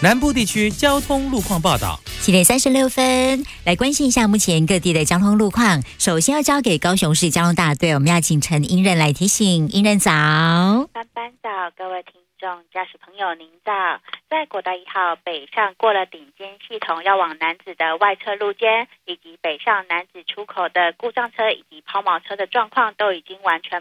南部地区交通路况报道。 7:36，来关心一下目前各地的交通路况。首先要交给高雄市交通大队，我们要请陈英任来提醒。英任早。 班早，各位听众、驾驶朋友您早。在国道1号北上过了顶尖系统要往楠梓的外侧路肩，以及北上楠梓出口的故障车以及抛锚车的状况都已经完全